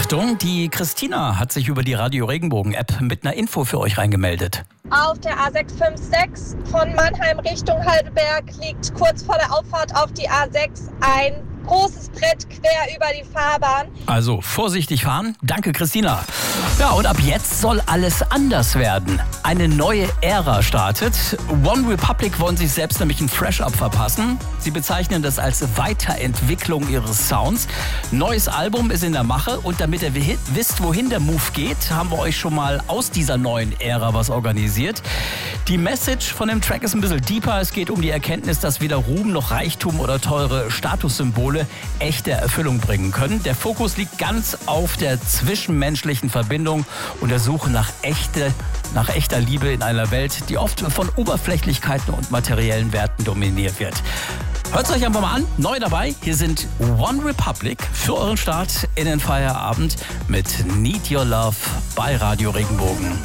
Achtung, die Christina hat sich über die Radio Regenbogen-App mit einer Info für euch reingemeldet. Auf der A656 von Mannheim Richtung Heidelberg liegt kurz vor der Auffahrt auf die A6 ein großes Brett quer über die Fahrbahn. Also vorsichtig fahren. Danke, Christina. Ja, und ab jetzt soll alles anders werden. Eine neue Ära startet. One Republic wollen sich selbst nämlich ein Fresh-Up verpassen. Sie bezeichnen das als Weiterentwicklung ihres Sounds. Neues Album ist in der Mache und damit ihr wisst, wohin der Move geht, haben wir euch schon mal aus dieser neuen Ära was organisiert. Die Message von dem Track ist ein bisschen deeper. Es geht um die Erkenntnis, dass weder Ruhm noch Reichtum oder teure Statussymbole echte Erfüllung bringen können. Der Fokus liegt ganz auf der zwischenmenschlichen Verbindung und der Suche nach echter Liebe in einer Welt, die oft von Oberflächlichkeiten und materiellen Werten dominiert wird. Hört es euch einfach mal an, neu dabei. Hier sind One Republic für euren Start in den Feierabend mit Need Your Love bei Radio Regenbogen.